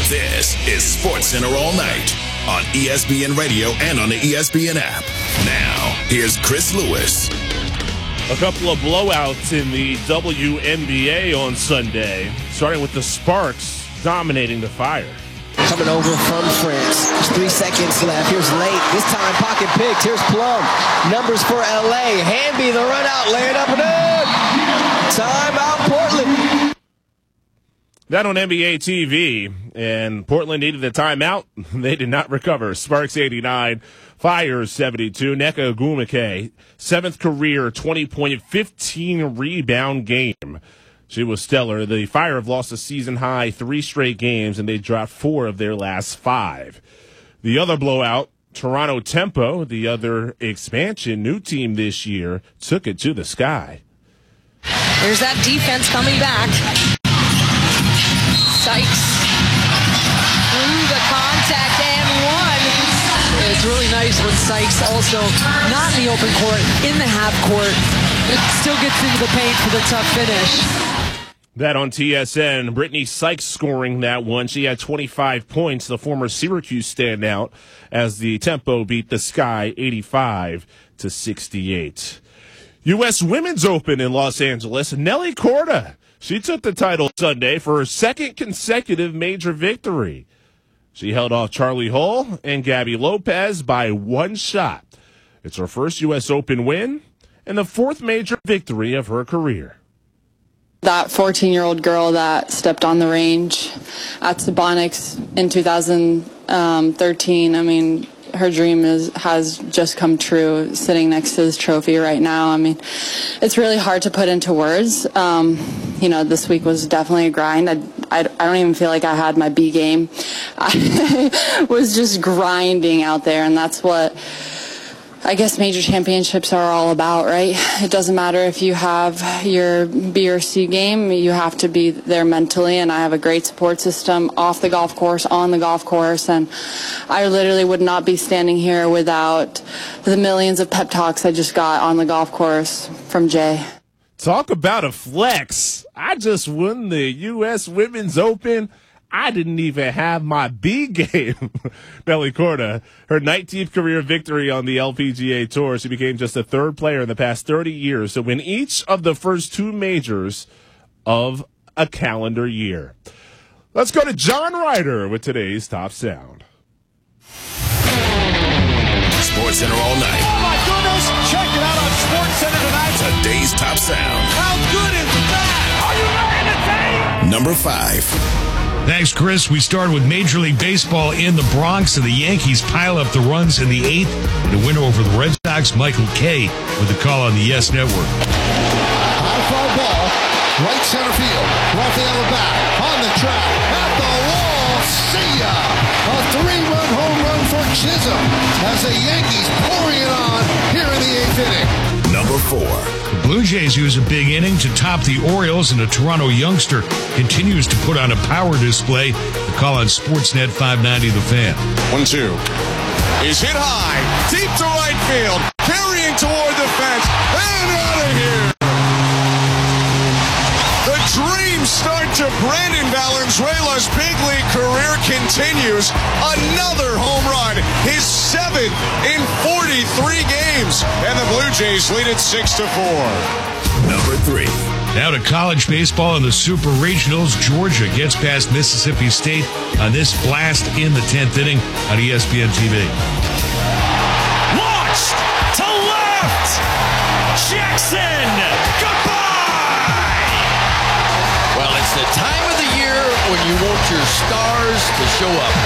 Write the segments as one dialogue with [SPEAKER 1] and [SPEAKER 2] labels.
[SPEAKER 1] This is SportsCenter All Night on ESPN Radio and on the ESPN app. Now, here's Chris Lewis.
[SPEAKER 2] A couple of blowouts in the WNBA on Sunday, starting with the Sparks dominating the Fire.
[SPEAKER 3] Coming over from France. There's 3 seconds left. Here's Late. This time pocket picked. Here's Plum. Numbers for LA. Hamby, the run out, lay it up and in. Timeout, Portland.
[SPEAKER 2] That on NBA TV, and Portland needed a timeout. They did not recover. Sparks 89, Fire 72. Nneka Ogwumike, 7th career 20-point, 15-rebound game. She was stellar. The Fire have lost a season-high 3 straight games, and they dropped 4 of their last 5. The other blowout, Toronto Tempo, the other expansion, new team this year, took it to the sky.
[SPEAKER 4] There's that defense coming back. Sykes through the contact and one.
[SPEAKER 5] It's really nice when Sykes also not in the open court, in the half court. It still gets into the paint for the tough finish.
[SPEAKER 2] That on TSN, Brittany Sykes scoring that one. She had 25 points, the former Syracuse standout, as the Tempo beat the Sky 85-68. U.S. Women's Open in Los Angeles, Nelly Korda. She took the title Sunday for her second consecutive major victory. She held off Charlie Hull and Gabby Lopez by 1 shot. It's her first U.S. Open win and the 4th major victory of her career.
[SPEAKER 6] That 14-year-old girl that stepped on the range at Sabonics in 2013, I mean, her dream has just come true sitting next to this trophy right now. I mean, it's really hard to put into words. This week was definitely a grind. I don't even feel like I had my B game. I was just grinding out there, and that's what I guess major championships are all about, right? It doesn't matter if you have your B or C game, you have to be there mentally, and I have a great support system off the golf course, on the golf course, and I literally would not be standing here without the millions of pep talks I just got on the golf course from Jay.
[SPEAKER 2] Talk about a flex. I just won the U.S. Women's Open. I didn't even have my B game. Nelly Korda, her 19th career victory on the LPGA Tour. She became just the 3rd player in the past 30 years to win each of the first 2 majors of a calendar year. Let's go to John Ryder with today's Top Sound.
[SPEAKER 1] SportsCenter All Night.
[SPEAKER 7] Oh, my goodness. Check it out on SportsCenter tonight.
[SPEAKER 1] Today's Top Sound.
[SPEAKER 7] How good is that? Are you ready to take?
[SPEAKER 1] Number 5.
[SPEAKER 8] Thanks, Chris. We start with Major League Baseball in the Bronx, and the Yankees pile up the runs in the 8th to win over the Red Sox. Michael Kay with the call on the Yes Network.
[SPEAKER 9] High fly ball, right center field. Rafael back on the track, at the wall. See ya! A 3-run home run for Chisholm as the Yankees pouring it on here in the 8th inning.
[SPEAKER 1] Number 4.
[SPEAKER 8] The Blue Jays use a big inning to top the Orioles, and a Toronto youngster continues to put on a power display. The call on Sportsnet 590 The Fan.
[SPEAKER 10] 1-2. He's hit high, deep to right field, carrying toward the fence, and out of here. The dream start to Brandon Valenzuela's big league career continues. Another home run, his 7th in 43 games, and the Blue Jays lead it 6-4.
[SPEAKER 1] Number 3.
[SPEAKER 8] Now to college baseball in the Super Regionals. Georgia gets past Mississippi State on this blast in the 10th inning on ESPN TV.
[SPEAKER 7] Launched to left. Jackson. Goodbye.
[SPEAKER 11] Well, it's the time of the year when you want your stars to show up.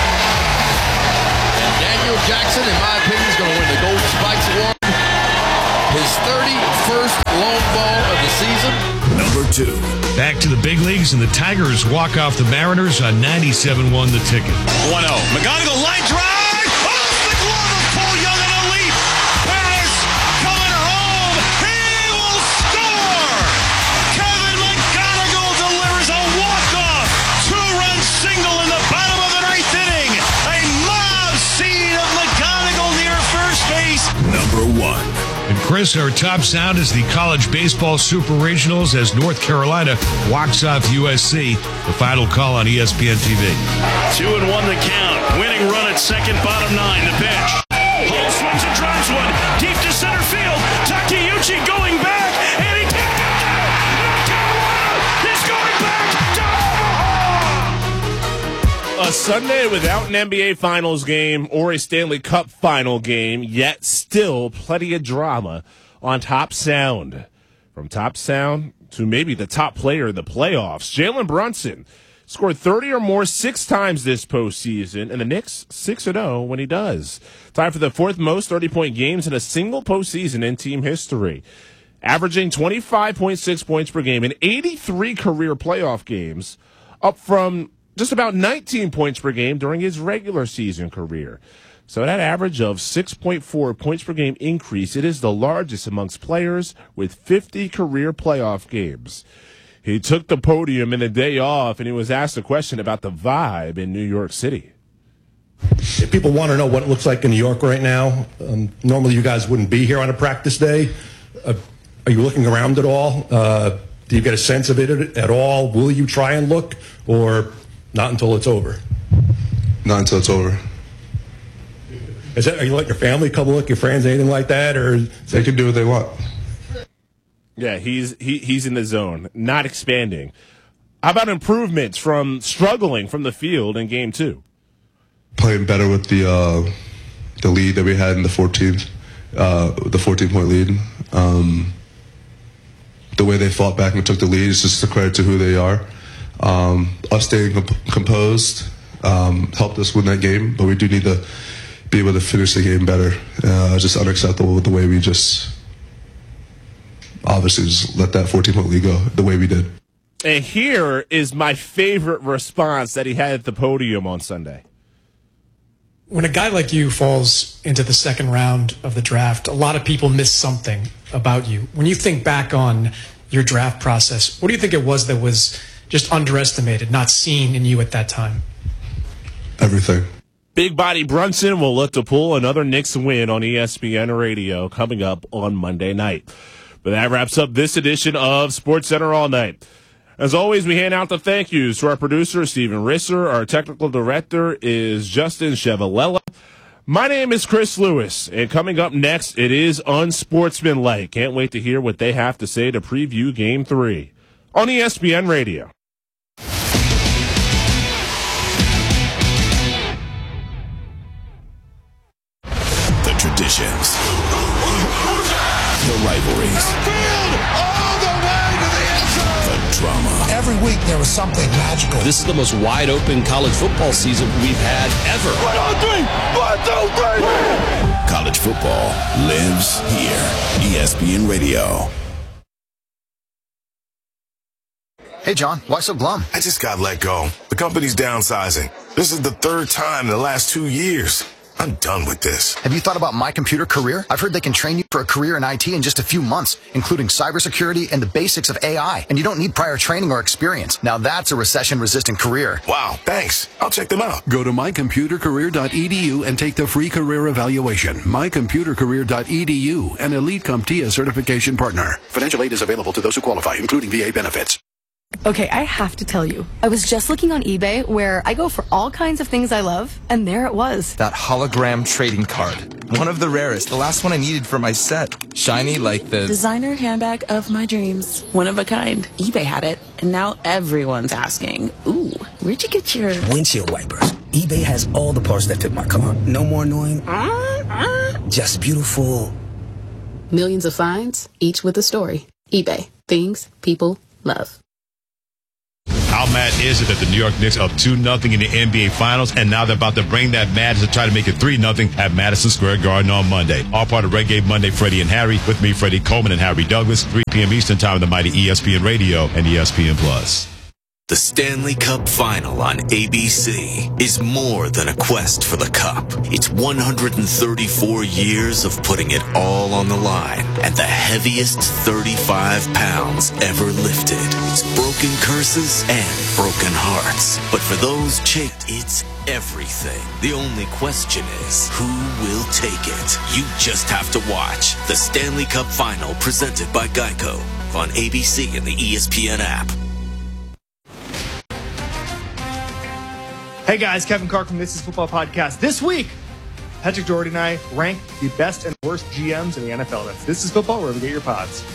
[SPEAKER 11] And Daniel Jackson, in my opinion, is going to win the Gold Spikes Award. His 31st long ball of the season.
[SPEAKER 1] Number 2.
[SPEAKER 8] Back to the big leagues, and the Tigers walk off the Mariners on 97-1 The Ticket.
[SPEAKER 7] 1-0. McGonigal line drive. Off the glove of Paul Young and a leap. Paris coming home. He will score. Kevin McGonigal delivers a walk-off 2-run single in the bottom of the 9th inning. A mob scene of McGonigal near first base.
[SPEAKER 1] Number 1.
[SPEAKER 8] Chris. Our top sound is the college baseball super regionals as North Carolina walks off USC. The final call on ESPN TV.
[SPEAKER 12] 2-1 the count. Winning run at second, bottom 9. The pitch. Hole swings and drives one deep to center field. Takeuchi going back, and he tapped it down. North Carolina is going back to Omaha.
[SPEAKER 2] A Sunday without an NBA Finals game or a Stanley Cup Final game, yet still plenty of drama on Top Sound. From Top Sound to maybe the top player in the playoffs, Jalen Brunson scored 30 or more 6 times this postseason, and the Knicks 6-0 when he does. Tied for the 4th most 30-point games in a single postseason in team history. Averaging 25.6 points per game in 83 career playoff games, up from just about 19 points per game during his regular season career. So that average of 6.4 points per game increase, it is the largest amongst players with 50 career playoff games. He took the podium in a day off, and he was asked a question about the vibe in New York City.
[SPEAKER 13] If people want to know what it looks like in New York right now, normally you guys wouldn't be here on a practice day. Are you looking around at all? Do you get a sense of it at all? Will you try and look, or not until it's over?
[SPEAKER 14] Not until it's over.
[SPEAKER 13] Are you letting your family come look, your friends, anything like that? Or
[SPEAKER 14] they can do what they want.
[SPEAKER 2] Yeah, he's in the zone, not expanding. How about improvements from struggling from the field in Game 2?
[SPEAKER 14] Playing better with the lead that we had in the 14th, the 14-point lead. The way they fought back and took the lead is just a credit to who they are. Us staying composed helped us win that game, but we do need to be able to finish the game better. Just unacceptable with the way we just obviously just let that 14-point lead go the way we did.
[SPEAKER 2] And here is my favorite response that he had at the podium on Sunday.
[SPEAKER 15] When a guy like you falls into the second round of the draft, a lot of people miss something about you. When you think back on your draft process, what do you think it was that was just underestimated, not seen in you at that time?
[SPEAKER 14] Everything.
[SPEAKER 2] Big Body Brunson will look to pull another Knicks win on ESPN Radio coming up on Monday night. But that wraps up this edition of SportsCenter All Night. As always, we hand out the thank yous to our producer, Steven Risser. Our technical director is Justin Chevalella. My name is Chris Lewis, and coming up next, it is Unsportsmanlike. Can't wait to hear what they have to say to preview Game 3 on ESPN Radio.
[SPEAKER 1] The traditions, the rivalries,
[SPEAKER 9] all the way to the end zone.
[SPEAKER 1] the drama.
[SPEAKER 16] Every week there was something magical.
[SPEAKER 17] This is the most wide-open college football season we've had ever.
[SPEAKER 1] 1, 2, 3. College football lives here. ESPN Radio.
[SPEAKER 16] Hey, John, why so glum?
[SPEAKER 18] I just got let go. The company's downsizing. This is the 3rd time in the last 2 years. I'm done with this.
[SPEAKER 16] Have you thought about My Computer Career? I've heard they can train you for a career in IT in just a few months, including cybersecurity and the basics of AI. And you don't need prior training or experience. Now that's a recession-resistant career.
[SPEAKER 18] Wow, thanks. I'll check them out.
[SPEAKER 19] Go to mycomputercareer.edu and take the free career evaluation. Mycomputercareer.edu, an Elite CompTIA certification partner. Financial aid is available to those who qualify, including VA benefits.
[SPEAKER 20] Okay, I have to tell you, I was just looking on eBay where I go for all kinds of things I love, and there it was.
[SPEAKER 21] That hologram trading card. One of the rarest. The last one I needed for my set. Shiny like the
[SPEAKER 22] designer handbag of my dreams. One of a kind. eBay had it, and now everyone's asking, ooh, where'd you get your
[SPEAKER 23] windshield wipers? eBay has all the parts that fit my car. No more annoying. Just beautiful.
[SPEAKER 24] Millions of finds, each with a story. eBay. Things people love.
[SPEAKER 8] How mad is it that the New York Knicks are up 2-0 in the NBA Finals, and now they're about to bring that madness to try to make it 3-0 at Madison Square Garden on Monday. All part of Red Game Monday, Freddie and Harry. With me, Freddie Coleman and Harry Douglas, 3 p.m. Eastern Time on the mighty ESPN Radio and ESPN Plus.
[SPEAKER 3] The Stanley Cup Final on ABC is more than a quest for the cup. It's 134 years of putting it all on the line and the heaviest 35 pounds ever lifted. It's broken curses and broken hearts. But for those it's everything. The only question is, who will take it? You just have to watch the Stanley Cup Final presented by Geico on ABC and the ESPN app.
[SPEAKER 4] Hey guys, Kevin Carr from This Is Football Podcast. This week, Patrick Doherty and I rank the best and worst GMs in the NFL. That's This Is Football, wherever you get your pods.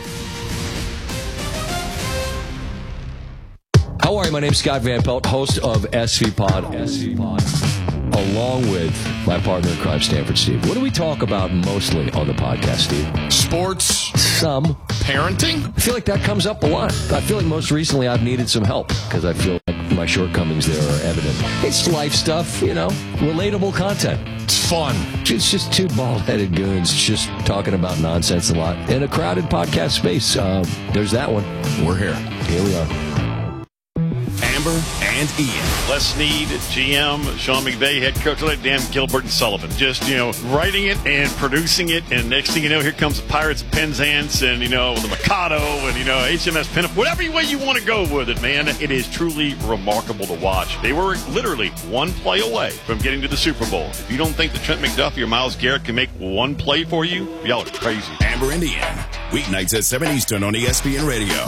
[SPEAKER 5] How are you? My name's Scott Van Pelt, host of SV Pod, along with my partner in crime, Stanford Steve. What do we talk about mostly on the podcast, Steve?
[SPEAKER 11] Sports.
[SPEAKER 5] Some.
[SPEAKER 11] Parenting.
[SPEAKER 5] I feel like that comes up a lot. I feel like most recently I've needed some help because I feel like my shortcomings there are evident. It's life stuff, relatable content.
[SPEAKER 11] It's fun.
[SPEAKER 5] It's just two bald-headed goons just talking about nonsense a lot in a crowded podcast space. There's that one.
[SPEAKER 11] We're here.
[SPEAKER 5] Here we are.
[SPEAKER 1] Amber and Ian.
[SPEAKER 12] Les Snead, GM, Sean McVay, head coach, Dan Gilbert and Sullivan. Just, writing it and producing it. And next thing you know, here comes the Pirates of Penzance and, the Mikado and, HMS Pinnacle. Whatever way you want to go with it, man. It is truly remarkable to watch. They were literally one play away from getting to the Super Bowl. If you don't think that Trent McDuffie or Myles Garrett can make one play for you, y'all are crazy.
[SPEAKER 1] Amber and Ian. Weeknights at 7 Eastern on ESPN Radio.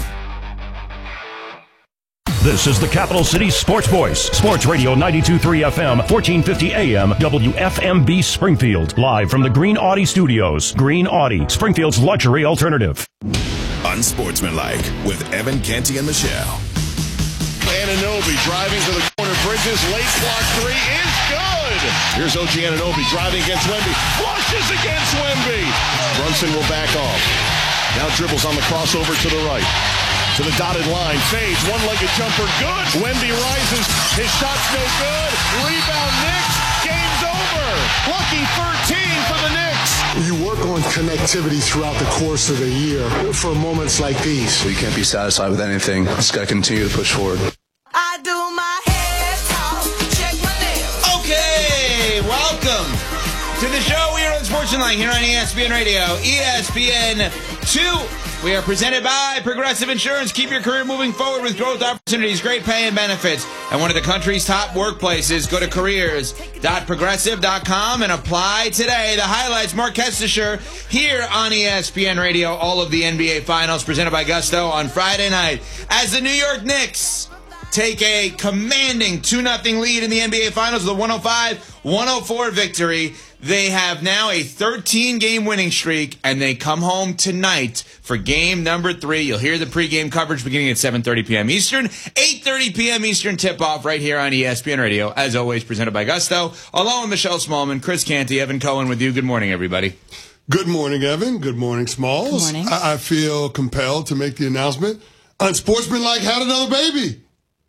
[SPEAKER 6] This is the Capital City Sports Voice. Sports Radio 92.3 FM, 1450 AM, WFMB Springfield. Live from the Green Audi Studios. Green Audi, Springfield's luxury alternative.
[SPEAKER 1] Unsportsmanlike with Evan Canty and Michelle.
[SPEAKER 7] Anunoby driving to the corner. Bridges, late block three is good. Here's OG Anunoby driving against Wemby. Flushes against Wemby. Brunson will back off. Now dribbles on the crossover to the right. To the dotted line, fades, one-legged jumper, good. Wemby rises, his shot's no good. Rebound, Knicks, game's over. Lucky 13 for the Knicks.
[SPEAKER 25] You work on connectivity throughout the course of the year for moments like these.
[SPEAKER 14] We can't be satisfied with anything. Just got to continue to push forward.
[SPEAKER 26] I do my hair talk, check my nails.
[SPEAKER 27] Okay, welcome to the show. We are on Sportsmanlike here on ESPN Radio, ESPN 2. We are presented by Progressive Insurance. Keep your career moving forward with growth opportunities, great pay and benefits, and one of the country's top workplaces. Go to careers.progressive.com and apply today. The highlights, Mark Kestisher here on ESPN Radio. All of the NBA Finals presented by Gusto on Friday night as the New York Knicks take a commanding 2-0 lead in the NBA Finals with a 105-104 victory. They have now a 13-game winning streak, and they come home tonight for game number 3. You'll hear the pregame coverage beginning at 7:30 p.m. Eastern, 8:30 p.m. Eastern tip-off right here on ESPN Radio, as always, presented by Gusto. Along with Michelle Smallman, Chris Canty, Evan Cohen with you. Good morning, everybody.
[SPEAKER 28] Good morning, Evan. Good morning, Smalls.
[SPEAKER 27] Good morning.
[SPEAKER 28] I feel compelled to make the announcement. Unsportsmanlike had another baby.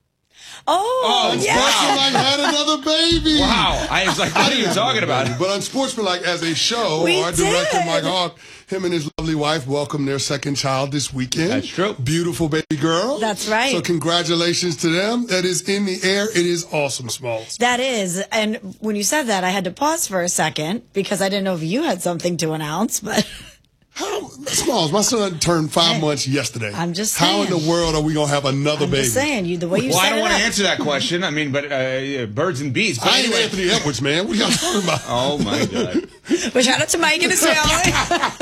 [SPEAKER 28] Unsportsmanlike had another baby.
[SPEAKER 27] Wow. I was like, what are you talking about?
[SPEAKER 28] But Unsportsmanlike as a show, our director, Mike Hawk, him and his lovely wife welcomed their second child this weekend.
[SPEAKER 27] That's true.
[SPEAKER 28] Beautiful baby girl.
[SPEAKER 29] That's right.
[SPEAKER 28] So congratulations to them. That is in the air. It is awesome, Smalls.
[SPEAKER 29] That is. And when you said that, I had to pause for a second because I didn't know if you had something to announce, but...
[SPEAKER 28] Smalls, my son turned 5 months yesterday.
[SPEAKER 29] I'm just saying.
[SPEAKER 28] How in the world are we going to have another baby?
[SPEAKER 29] I'm just saying, the way you
[SPEAKER 27] well,
[SPEAKER 29] set
[SPEAKER 27] I don't
[SPEAKER 29] it
[SPEAKER 27] want
[SPEAKER 29] up.
[SPEAKER 27] to answer that question. I mean, but birds and bees. But
[SPEAKER 28] I ain't
[SPEAKER 27] anyway.
[SPEAKER 28] Anthony Edwards, man. What are y'all talking about?
[SPEAKER 27] Oh, my God.
[SPEAKER 29] But shout out to Mike and his family.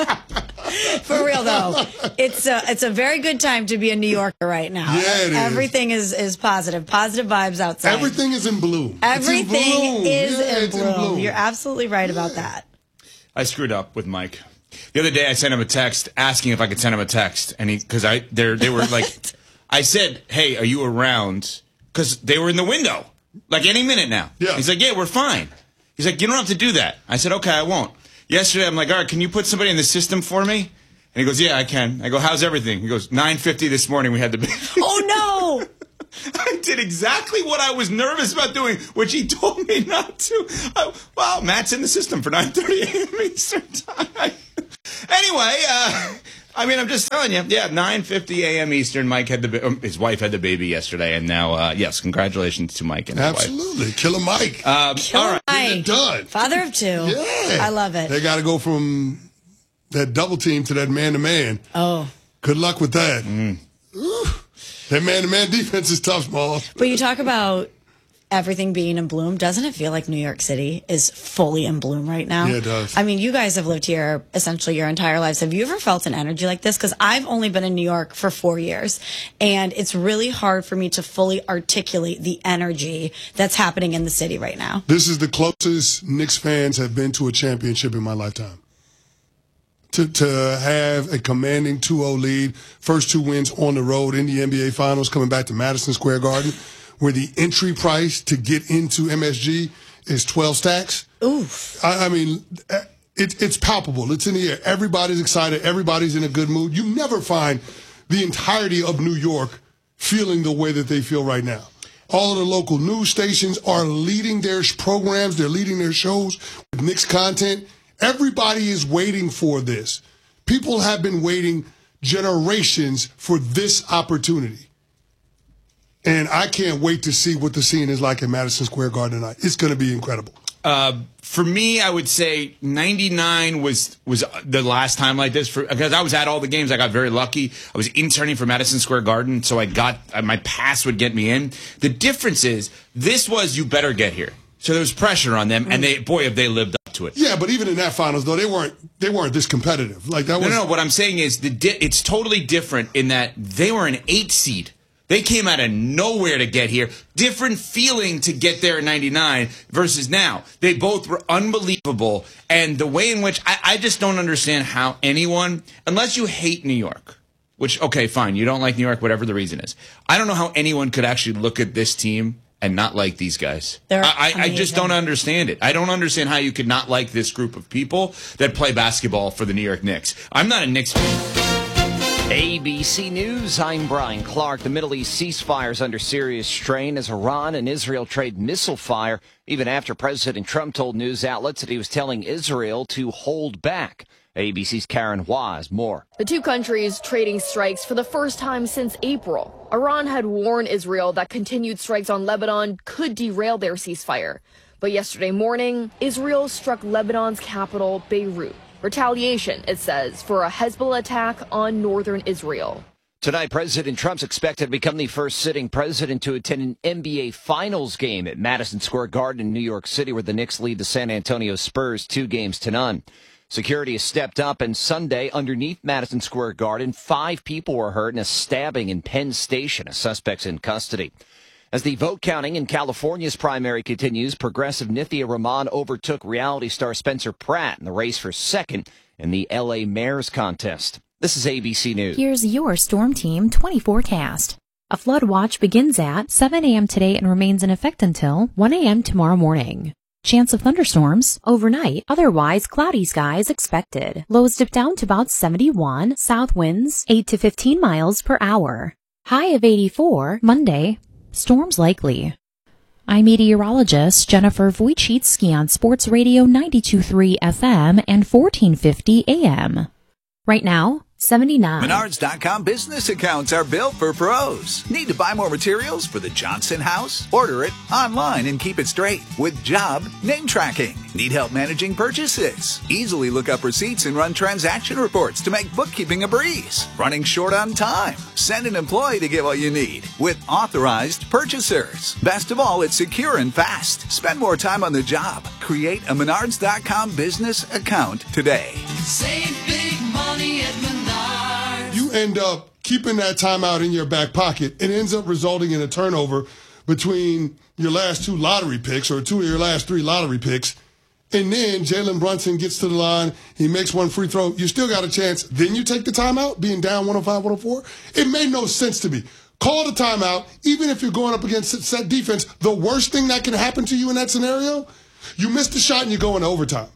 [SPEAKER 29] For real, though. It's a very good time to be a New Yorker right now.
[SPEAKER 28] Yeah, it is.
[SPEAKER 29] Everything is positive. Positive vibes outside.
[SPEAKER 28] Everything is in bloom.
[SPEAKER 29] Everything is in
[SPEAKER 28] bloom.
[SPEAKER 29] bloom. You're absolutely right about that.
[SPEAKER 27] I screwed up with Mike. The other day, I sent him a text asking if I could send him a text, and they were like, I said, "Hey, are you around?" Because they were in the window, like any minute now.
[SPEAKER 28] Yeah.
[SPEAKER 27] He's like, "Yeah, we're fine." He's like, "You don't have to do that." I said, "Okay, I won't." Yesterday, I'm like, "All right, can you put somebody in the system for me?" And he goes, "Yeah, I can." I go, "How's everything?" He goes, 9:50 this morning. We had the.
[SPEAKER 29] Oh no!
[SPEAKER 27] I did exactly what I was nervous about doing, which he told me not to. Well, Matt's in the system for 9:30 a.m. Eastern time. Anyway, I mean, I'm just telling you. Yeah, 9:50 a.m. Eastern. Mike had his wife had the baby yesterday, and now, yes, congratulations to Mike and his wife.
[SPEAKER 28] Absolutely. Killer Mike.
[SPEAKER 29] Killer Mike.
[SPEAKER 28] Done.
[SPEAKER 29] Father of two.
[SPEAKER 28] Yeah.
[SPEAKER 29] I love it.
[SPEAKER 28] They got to go from that double team to that man-to-man.
[SPEAKER 29] Oh.
[SPEAKER 28] Good luck with that. Ooh, that man-to-man defense is tough, Smalls.
[SPEAKER 29] But you talk about everything being in bloom. Doesn't it feel like New York City is fully in bloom right now?
[SPEAKER 28] Yeah, it does.
[SPEAKER 29] I mean, you guys have lived here essentially your entire lives. Have you ever felt an energy like this? Because I've only been in New York for 4 years, and it's really hard for me to fully articulate the energy that's happening in the city right now.
[SPEAKER 28] This is the closest Knicks fans have been to a championship in my lifetime. To have a commanding 2-0 lead, first 2 wins on the road in the NBA Finals, coming back to Madison Square Garden, where the entry price to get into MSG is 12 stacks.
[SPEAKER 29] Oof.
[SPEAKER 28] I mean, it's palpable. It's in the air. Everybody's excited. Everybody's in a good mood. You never find the entirety of New York feeling the way that they feel right now. All of the local news stations are leading their programs. They're leading their shows with Knicks content. Everybody is waiting for this. People have been waiting generations for this opportunity. And I can't wait to see what the scene is like at Madison Square Garden tonight. It's going to be incredible.
[SPEAKER 27] For me, I would say 99 was the last time like this because I was at all the games. I got very lucky. I was interning for Madison Square Garden, so I got my pass would get me in. The difference is this was you better get here. So there was pressure on them, and have they lived up to it.
[SPEAKER 28] Yeah, but even in that finals, though, they weren't this competitive. Like that was
[SPEAKER 27] No, what I'm saying is it's totally different in that they were an 8 seed. They came out of nowhere to get here. Different feeling to get there in 99 versus now. They both were unbelievable. And the way in which I just don't understand how anyone, unless you hate New York, which, okay, fine, you don't like New York, whatever the reason is. I don't know how anyone could actually look at this team and not like these guys. I just don't understand it. I don't understand how you could not like this group of people that play basketball for the New York Knicks. I'm not a Knicks fan.
[SPEAKER 2] ABC News, I'm Brian Clark. The Middle East ceasefire is under serious strain as Iran and Israel trade missile fire, even after President Trump told news outlets that he was telling Israel to hold back. ABC's Karen Hua has more.
[SPEAKER 9] The two countries trading strikes for the first time since April. Iran had warned Israel that continued strikes on Lebanon could derail their ceasefire. But yesterday morning, Israel struck Lebanon's capital, Beirut. Retaliation, it says, for a Hezbollah attack on northern Israel.
[SPEAKER 2] Tonight, President Trump's expected to become the first sitting president to attend an NBA Finals game at Madison Square Garden in New York City, where the Knicks lead the San Antonio Spurs 2-0. Security has stepped up, and Sunday, underneath Madison Square Garden, 5 people were hurt in a stabbing in Penn Station. A suspect's in custody. As the vote counting in California's primary continues, progressive Nithya Rahman overtook reality star Spencer Pratt in the race for second in the L.A. Mayor's contest. This is ABC News.
[SPEAKER 10] Here's your Storm Team 20 forecast. A flood watch begins at 7 a.m. today and remains in effect until 1 a.m. tomorrow morning. Chance of thunderstorms overnight, otherwise cloudy skies expected. Lows dip down to about 71, south winds 8 to 15 miles per hour. High of 84, Monday. Storms likely. I'm meteorologist Jennifer Wojcicki on Sports Radio 92.3 FM and 1450 AM. Right now, 79.
[SPEAKER 13] Menards.com business accounts are built for pros. Need to buy more materials for the Johnson house? Order it online and keep it straight with job name tracking. Need help managing purchases? Easily look up receipts and run transaction reports to make bookkeeping a breeze. Running short on time? Send an employee to get what you need with authorized purchasers. Best of all, it's secure and fast. Spend more time on the job. Create a Menards.com business account today.
[SPEAKER 26] Save big money at Menards.
[SPEAKER 28] You end up keeping that timeout in your back pocket. It ends up resulting in a turnover between your last 2 lottery picks or 2 of your last 3 lottery picks. And then Jalen Brunson gets to the line. He makes one free throw. You still got a chance. Then you take the timeout, being down 105, 104. It made no sense to me. Call the timeout, even if you're going up against set defense. The worst thing that can happen to you in that scenario, you miss the shot and you go into overtime.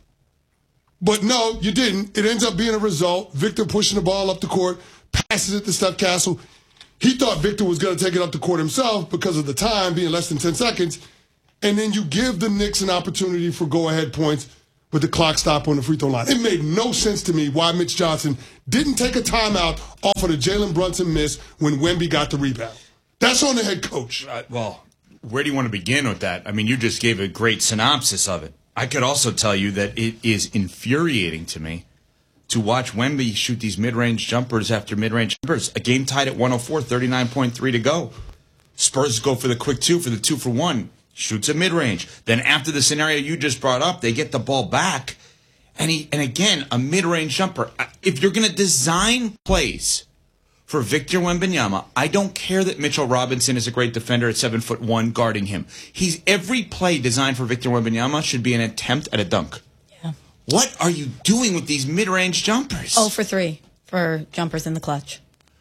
[SPEAKER 28] But no, you didn't. It ends up being a result. Victor pushing the ball up the court, passes it to Steph Castle. He thought Victor was going to take it up the court himself because of the time being less than 10 seconds. And then you give the Knicks an opportunity for go-ahead points with the clock stop on the free throw line. It made no sense to me why Mitch Johnson didn't take a timeout off of the Jalen Brunson miss when Wemby got the rebound. That's on the head coach.
[SPEAKER 27] Well, where do you want to begin with that? I mean, you just gave a great synopsis of it. I could also tell you that it is infuriating to me to watch Wemby shoot these mid-range jumpers after mid-range jumpers. A game tied at 104, 39.3 to go. Spurs go for the quick two for the 2-for-1. Shoots a mid-range. Then after the scenario you just brought up, they get the ball back. And again, a mid-range jumper. If you're going to design plays for Victor Wembanyama, I don't care that Mitchell Robinson is a great defender at 7'1" guarding him. Every play designed for Victor Wembanyama should be an attempt at a dunk. Yeah. What are you doing with these mid-range jumpers?
[SPEAKER 29] 0 for 3 for jumpers in the clutch.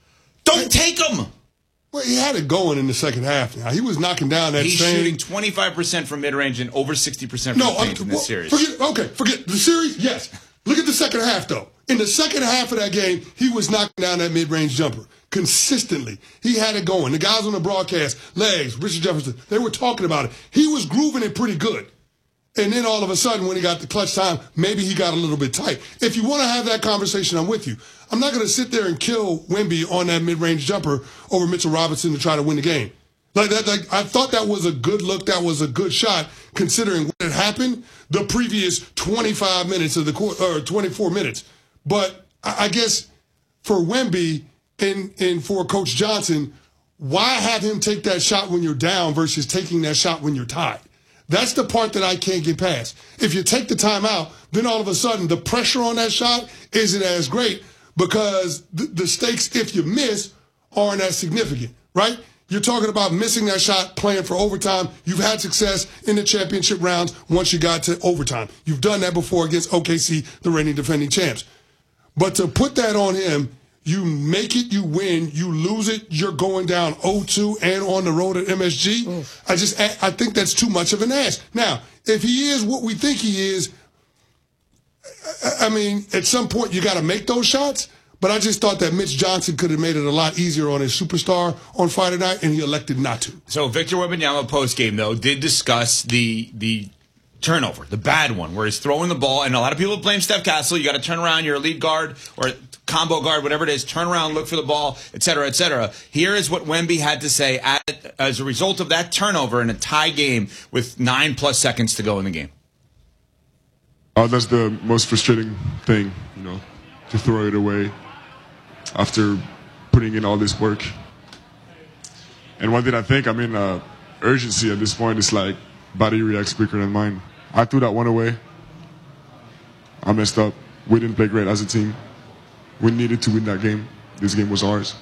[SPEAKER 27] Don't take them!
[SPEAKER 28] Well, he had it going in the second half. Now he was knocking down that.
[SPEAKER 27] He's shooting 25% from mid-range and over 60% from paint in this series.
[SPEAKER 28] Forget the series. Yes, look at the second half though. In the second half of that game, he was knocking down that mid-range jumper consistently. He had it going. The guys on the broadcast, Legs, Richard Jefferson, they were talking about it. He was grooving it pretty good. And then all of a sudden, when he got the clutch time, maybe he got a little bit tight. If you want to have that conversation, I'm with you. I'm not going to sit there and kill Wemby on that mid-range jumper over Mitchell Robinson to try to win the game. Like I thought that was a good look. That was a good shot, considering what had happened the previous 25 minutes of the quarter, or 24 minutes. But I guess for Wemby and for Coach Johnson, why have him take that shot when you're down versus taking that shot when you're tied? That's the part that I can't get past. If you take the timeout, then all of a sudden the pressure on that shot isn't as great because the stakes, if you miss, aren't as significant, right? You're talking about missing that shot, playing for overtime. You've had success in the championship rounds once you got to overtime. You've done that before against OKC, the reigning defending champs. But to put that on him, you make it, you win. You lose it, you're going down 0-2 and on the road at MSG. Oof. I think that's too much of an ask. Now, if he is what we think he is, I mean, at some point you got to make those shots. But I just thought that Mitch Johnson could have made it a lot easier on his superstar on Friday night, and he elected not to.
[SPEAKER 27] So Victor Wembanyama postgame, though, did discuss the turnover, the bad one, where he's throwing the ball, and a lot of people blame Steph Castle. You got to turn around, you're a lead guard or combo guard, whatever it is, turn around, look for the ball, et cetera, et cetera. Here is what Wemby had to say as a result of that turnover in a tie game with 9+ seconds to go in the game.
[SPEAKER 15] That's the most frustrating thing, to throw it away after putting in all this work. And one thing I think, urgency at this point is like body reacts quicker than mine. I threw that one away. I messed up. We didn't play great as a team. We needed to win that game. This game was ours.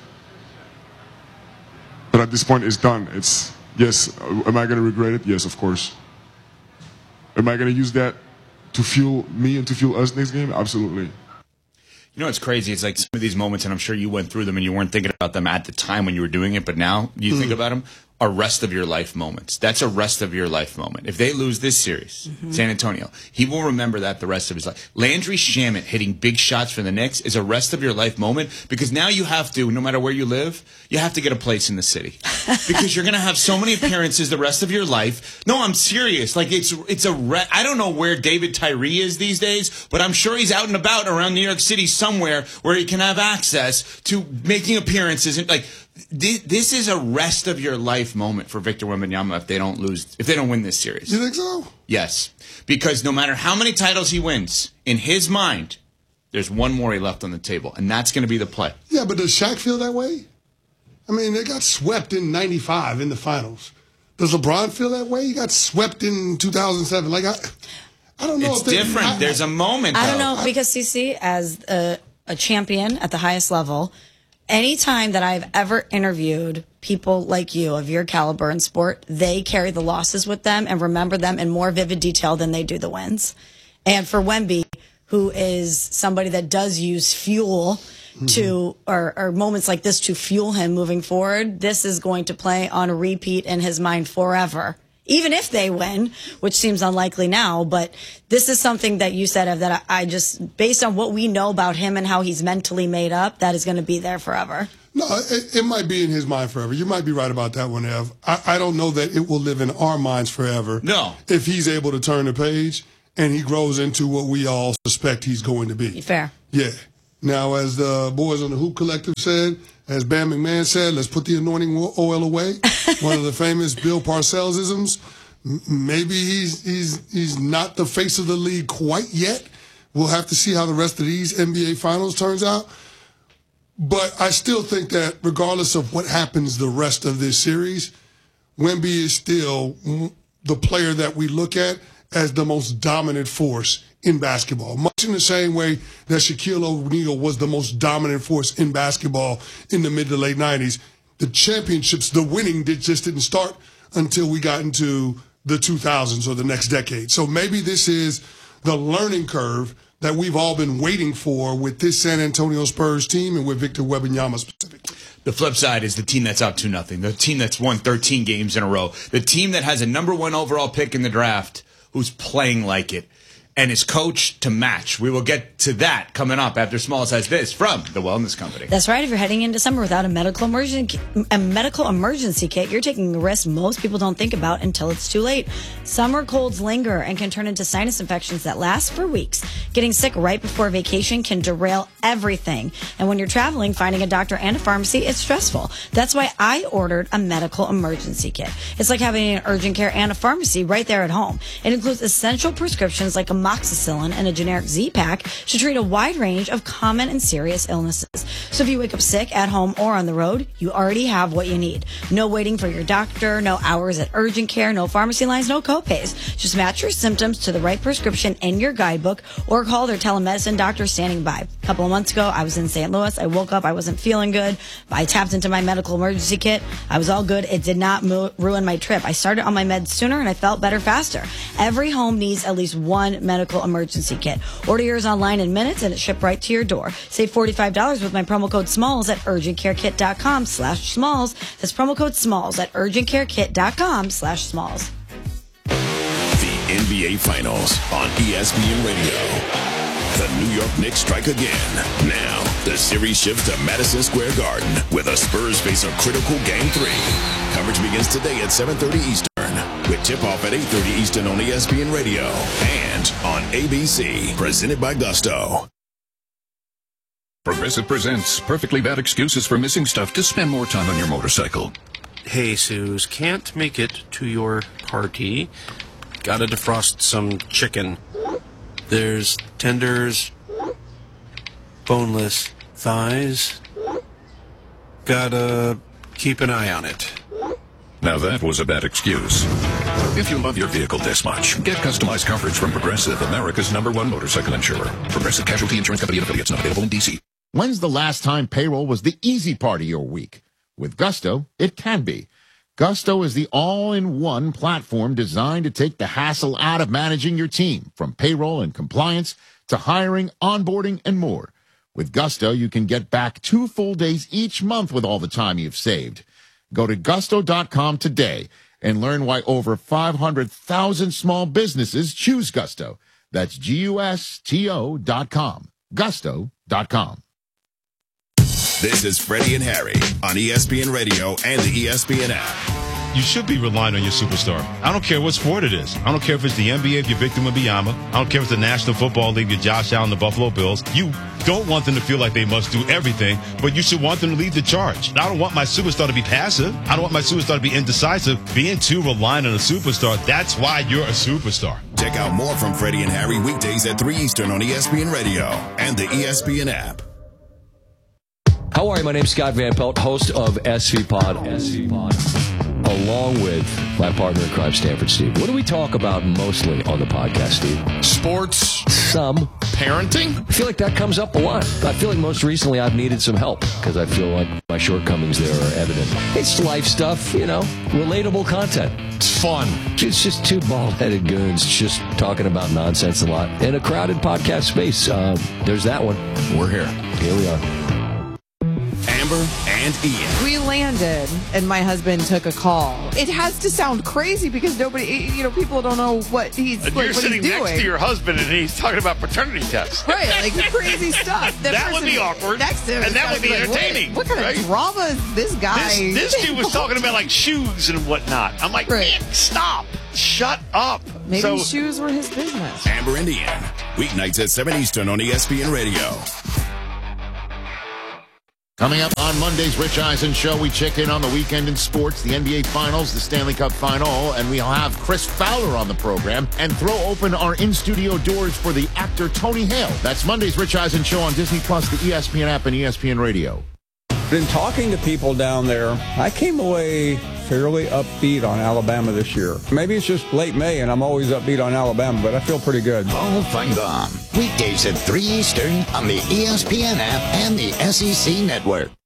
[SPEAKER 15] But at this point, it's done. Yes, am I going to regret it? Yes, of course. Am I going to use that to fuel me and to fuel us next game? Absolutely.
[SPEAKER 27] You know what's crazy? It's like some of these moments, and I'm sure you went through them and you weren't thinking about them at the time when you were doing it, but now you think about them, are rest of your life moments. That's a rest of your life moment. If they lose this series, San Antonio, he will remember that the rest of his life. Landry Shamet hitting big shots for the Knicks is a rest of your life moment because now you have to, no matter where you live, you have to get a place in the city because you're going to have so many appearances the rest of your life. No, I'm serious. Like I don't know where David Tyree is these days, but I'm sure he's out and about around New York City somewhere where he can have access to making appearances. And this is a rest of your life moment for Victor Wembanyama if they don't win this series.
[SPEAKER 28] You think so?
[SPEAKER 27] Yes, because no matter how many titles he wins, in his mind, there's one more he left on the table, and that's going to be the play.
[SPEAKER 28] Yeah, but does Shaq feel that way? I mean, they got swept in '95 in the finals. Does LeBron feel that way? He got swept in 2007. Like I don't know.
[SPEAKER 27] It's different. There's a moment.
[SPEAKER 29] I don't know because CC, as a champion at the highest level, anytime that I've ever interviewed people like you of your caliber in sport, they carry the losses with them and remember them in more vivid detail than they do the wins. And for Wemby, who is somebody that does use fuel to, or moments like this to fuel him moving forward, this is going to play on a repeat in his mind forever. Even if they win, which seems unlikely now, but this is something that you said of that I just, based on what we know about him and how he's mentally made up, that is going to be there forever.
[SPEAKER 28] No, it might be in his mind forever. You might be right about that one, Ev. I don't know that it will live in our minds forever.
[SPEAKER 27] No.
[SPEAKER 28] If he's able to turn the page and he grows into what we all suspect he's going to be.
[SPEAKER 29] Fair.
[SPEAKER 28] Yeah. Now, as the boys on the Hoop Collective said, as Bam McMahon said, let's put the anointing oil away. One of the famous Bill Parcells-isms. Maybe he's not the face of the league quite yet. We'll have to see how the rest of these NBA Finals turns out. But I still think that regardless of what happens the rest of this series, Wemby is still the player that we look at as the most dominant force in basketball. Much in the same way that Shaquille O'Neal was the most dominant force in basketball in the mid to late 90s. The championships, the winning just didn't start until we got into the 2000s or the next decade. So maybe this is the learning curve that we've all been waiting for with this San Antonio Spurs team and with Victor Wembanyama specifically.
[SPEAKER 27] The flip side is the team that's up 2-0, the team that's won 13 games in a row, the team that has a number 1 overall pick in the draft who's playing like it and is coached to match. We will get to that coming up after Smalls has this from the Wellness Company.
[SPEAKER 29] That's right. If you're heading into summer without a medical emergency kit, you're taking a risk most people don't think about until it's too late. Summer colds linger and can turn into sinus infections that last for weeks. Getting sick right before vacation can derail everything. And when you're traveling, finding a doctor and a pharmacy is stressful. That's why I ordered a medical emergency kit. It's like having an urgent care and a pharmacy right there at home. It includes essential prescriptions like amoxicillin and a generic Z-Pack to treat a wide range of common and serious illnesses. So if you wake up sick at home or on the road, you already have what you need. No waiting for your doctor, no hours at urgent care, no pharmacy lines, no copays. Just match your symptoms to the right prescription in your guidebook or call their telemedicine doctor standing by. A couple of months ago, I was in St. Louis. I woke up. I wasn't feeling good. I tapped into my medical emergency kit. I was all good. It did not ruin my trip. I started on my meds sooner and I felt better faster. Every home needs at least one medical emergency kit. Order yours online in minutes and it's shipped right to your door. Save $45 with my promo code SMALLS at urgentcarekit.com/SMALLS. That's promo code SMALLS at urgentcarekit.com/SMALLS.
[SPEAKER 1] The NBA Finals on ESPN Radio. The New York Knicks strike again. Now, the series shifts to Madison Square Garden, where the Spurs face a critical Game 3. Coverage begins today at 7:30 Eastern, with tip-off at 8:30 Eastern on ESPN Radio and on ABC, presented by Gusto.
[SPEAKER 16] Progressive presents Perfectly Bad Excuses for Missing Stuff to Spend More Time on Your Motorcycle.
[SPEAKER 17] Hey, Suze, can't make it to your party. Gotta defrost some chicken. There's tenders, boneless thighs. Gotta keep an eye on it.
[SPEAKER 16] Now that was a bad excuse. If you love your vehicle this much, get customized coverage from Progressive, America's #1 motorcycle insurer. Progressive Casualty Insurance Company and affiliates, not available in D.C.
[SPEAKER 18] When's the last time payroll was the easy part of your week? With Gusto, it can be. Gusto is the all-in-one platform designed to take the hassle out of managing your team, from payroll and compliance to hiring, onboarding, and more. With Gusto, you can get back 2 full days each month with all the time you've saved. Go to gusto.com today and learn why over 500,000 small businesses choose Gusto. That's GUSTO.com. Gusto.com.
[SPEAKER 1] This is Freddie and Harry on ESPN Radio and the ESPN app.
[SPEAKER 8] You should be relying on your superstar. I don't care what sport it is. I don't care if it's the NBA, if you're Victor Wembanyama. I don't care if it's the National Football League, you're Josh Allen, the Buffalo Bills. You don't want them to feel like they must do everything, but you should want them to lead the charge. I don't want my superstar to be passive. I don't want my superstar to be indecisive. Being too reliant on a superstar, that's why you're a superstar.
[SPEAKER 1] Check out more from Freddie and Harry weekdays at 3 Eastern on ESPN Radio and the ESPN app.
[SPEAKER 5] How are you? My name's Scott Van Pelt, host of SV Pod, along with my partner in crime, Stanford Steve. What do we talk about mostly on the podcast, Steve?
[SPEAKER 11] Sports.
[SPEAKER 5] Some.
[SPEAKER 11] Parenting.
[SPEAKER 5] I feel like that comes up a lot. I feel like most recently I've needed some help because I feel like my shortcomings there are evident. It's life stuff, you know, relatable content.
[SPEAKER 11] It's fun.
[SPEAKER 5] It's just two bald-headed goons just talking about nonsense a lot in a crowded podcast space. There's that one. We're here. Here we are.
[SPEAKER 1] Amber and Ian.
[SPEAKER 19] We landed, and my husband took a call. It has to sound crazy because nobody, people don't know what he's
[SPEAKER 20] and
[SPEAKER 19] what
[SPEAKER 20] you're sitting
[SPEAKER 19] he's doing.
[SPEAKER 20] next to your husband, and he's talking about paternity tests.
[SPEAKER 19] Right, like crazy stuff.
[SPEAKER 20] That would be awkward,
[SPEAKER 19] next to him
[SPEAKER 20] and that would be entertaining.
[SPEAKER 19] What kind of drama is this guy?
[SPEAKER 20] This dude was talking about like shoes and whatnot. I'm like, man, stop. Shut up.
[SPEAKER 19] Maybe shoes were his business.
[SPEAKER 1] Amber Indian, weeknights at 7 Eastern on ESPN Radio.
[SPEAKER 18] Coming up on Monday's Rich Eisen Show, we check in on the weekend in sports, the NBA Finals, the Stanley Cup Final, and we'll have Chris Fowler on the program and throw open our in-studio doors for the actor Tony Hale. That's Monday's Rich Eisen Show on Disney+, the ESPN app, and ESPN Radio.
[SPEAKER 3] Been talking to people down there. I came away fairly upbeat on Alabama this year. Maybe it's just late May and I'm always upbeat on Alabama, but I feel pretty good.
[SPEAKER 4] Paul Feinbaum, weekdays at 3 Eastern on the ESPN app and the SEC Network.